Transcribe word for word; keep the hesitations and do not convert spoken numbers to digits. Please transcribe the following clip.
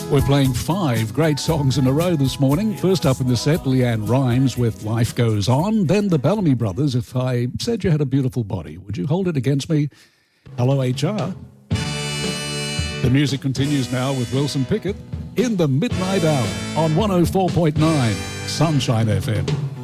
We're playing five great songs in a row this morning. First up in the set, Leanne Rimes with Life Goes On. Then the Bellamy Brothers, If I Said You Had a Beautiful Body, Would You Hold It Against Me? Hello, H R. The music continues now with Wilson Pickett in the Midnight Hour on one oh four point nine Sunshine F M.